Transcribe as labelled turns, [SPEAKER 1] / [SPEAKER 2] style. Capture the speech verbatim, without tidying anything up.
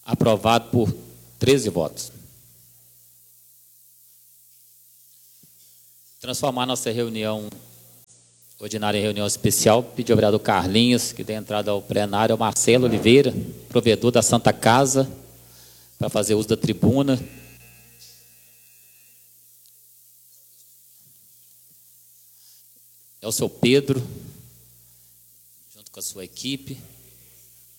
[SPEAKER 1] Aprovado por treze votos. Transformar nossa reunião ordinária em reunião especial, pedir ao vereador Carlinhos, que dê entrada ao plenário, ao Marcelo Oliveira, provedor da Santa Casa, para fazer uso da tribuna. É o seu Pedro, junto com a sua equipe.